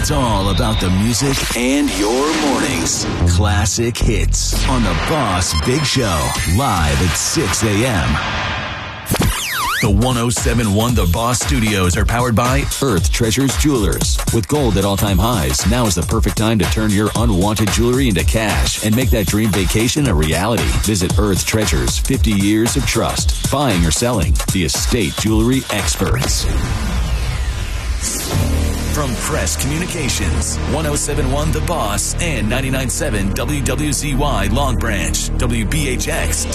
It's all about the music and your mornings. Classic hits on the Boss Big Show, live at 6 a.m. The 107.1 The Boss Studios are powered by Earth Treasures Jewelers. With gold at all-time highs, now is the perfect time to turn your unwanted jewelry into cash and make that dream vacation a reality. Visit Earth Treasures, 50 years of trust. Buying or selling, the estate jewelry experts. From Press Communications, 107.1 The Boss and 99.7 WWZY Long Branch, WBHX.